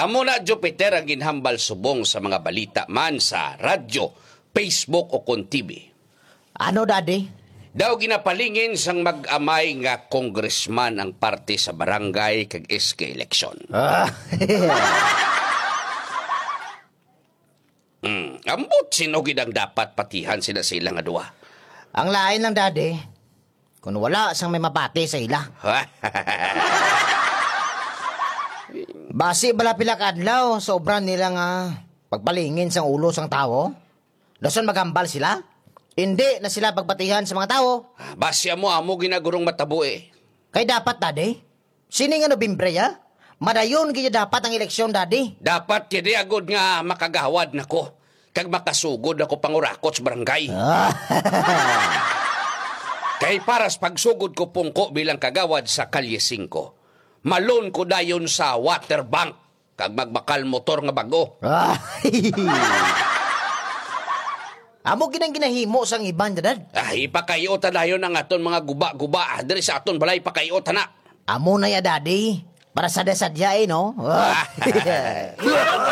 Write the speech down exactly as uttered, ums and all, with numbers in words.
Amo na Jupiter ang ginhambal subong sa mga balita man sa radyo, Facebook o kon T V. Ano, Daddy? Daw ginapalingin sang mag-amay nga congressman ang parte sa barangay kag S K election. Ah, Hmm, ambot sino gid ang dapat patihan sila sa ilang adwa. ang lain lang, Daddy. Kung wala sang may mapati sa ila. Basi bala pila kadlaw, sobran nila nga pagpalingin sang ulo sang tao. Dason magambal sila. Hindi na sila pagpatihan sa mga tao. Basya mo amo ginagurong matabo eh. Kay dapat, Daddy. Sini nga Nobyembre, ya? Madayon kaya dapat ang eleksyon, Daddy. Dapat yadi agod nga makagawad nako. Kag makasugod ako pangurakot sa barangay. Kay paras pagsugod ko pungko bilang kagawad sa Kalye singko. Malon ko dayon sa water bank kag magbakal motor nga bago. Amo ginang ginahimo sang iban, Dad. Ay, ipakayota dayon ang aton mga guba-guba. Diri sa aton balay pakayota na. Amo na ya, Daddy. Para sadya-sadya eh, no?